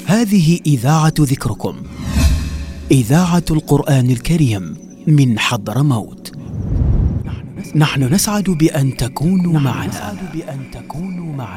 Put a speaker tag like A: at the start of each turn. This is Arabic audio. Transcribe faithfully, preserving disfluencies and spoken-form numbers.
A: هذه إذاعة ذكركم، إذاعة القرآن الكريم من حضرموت. نحن نسعد بأن تكونوا معنا.